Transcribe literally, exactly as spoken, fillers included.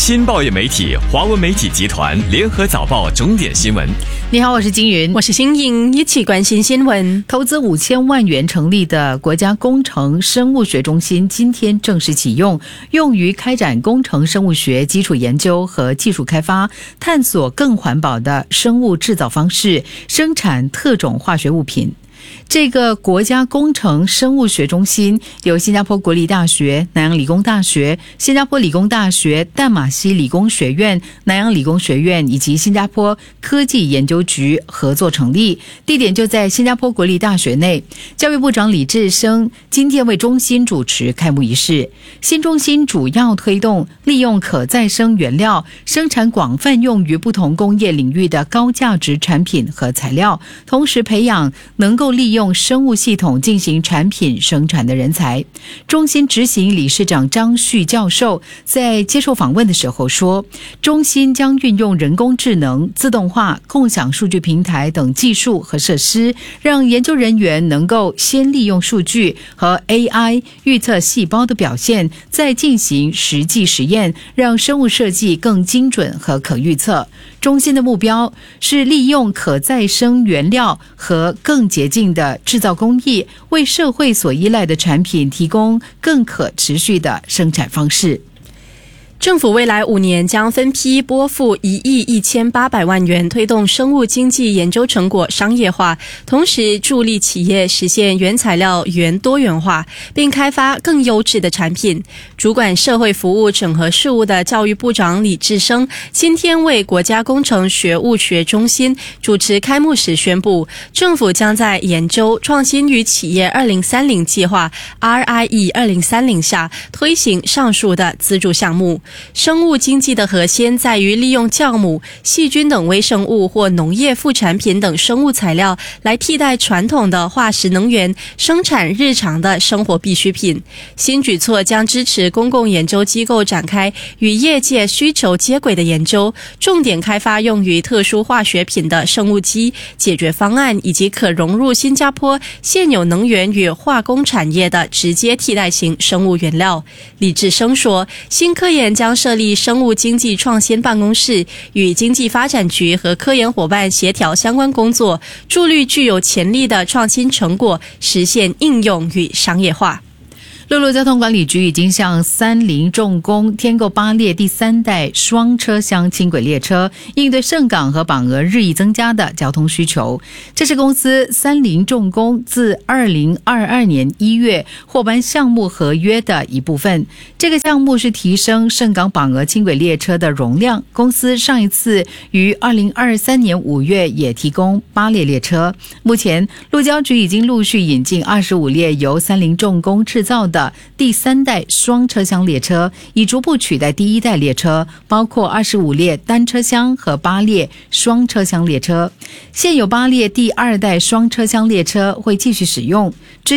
新报业媒体华文媒体集团联合早报重点新闻。 你好，我是金云， 我是新颖，一起关心新闻。 投资五千万元成立的国家工程生物学中心今天正式启用，用于开展工程生物学基础研究和技术开发，探索更环保的生物制造方式，生产特种化学物品。这个国家工程生物学中心由新加坡国立大学、南洋理工大学、新加坡理工大学、淡马锡理工学院、南洋理工学院以及新加坡科技研究局合作成立，地点就在新加坡国立大学内。教育部长李志生今天为中心主持开幕仪式。新中心主要推动利用可再生原料生产广泛用于不同工业领域的高价值产品和材料，同时培养能够利用生物系统进行产品生产的人才。中心执行理事长张旭教授在接受访问的时候说，中心将运用人工智能、自动化、共享数据平台等技术和设施，让研究人员能够先利用数据和 A I 预测细胞的表现，再进行实际实验，让生物设计更精准和可预测。中心的目标是利用可再生原料和更洁净的制造工艺，为社会所依赖的产品提供更可持续的生产方式。 政府未来五年将分批拨付一亿一千八百万元，推动生物经济研究成果商业化，同时助力企业实现原材料源多元化，并开发更优质的产品。主管社会服务整合事务的教育部长李志生今天为国家工程学务学中心主持开幕时宣布，政府将在研究创新与企业二零三零计划 R I E 二零三零下推行上述的资助项目。生物经济的核心在于利用酵母、细菌等微生物或农业副产品等生物材料来替代传统的化石能源，生产日常的生活必需品。新举措将支持公共研究机构展开与业界需求接轨的研究，重点开发用于特殊化学品的生物基解决方案，以及可融入新加坡现有能源与化工产业的直接替代型生物原料。李志生说，新科研将设立生物经济创新办公室，与经济发展局和科研伙伴协调相关工作，助力具有潜力的创新成果实现应用与商业化。 陆路交通管理局已经向三菱重工添购八列第三代双车厢轻轨列车，应对盛港和榜额日益增加的交通需求。这是公司三菱重工自二零二二年一月获颁项目合约的一部分。这个项目是提升盛港榜额轻轨列车的容量。公司上一次于二零二三年五月也提供八列列车。目前陆交局已经陆续引进二十五列由三菱重工制造的第三代双车厢列车，以逐步取代第一代列车，包括二十五列单车厢和八列双车厢列车。现有八列第二代双车厢列车会继续使用。之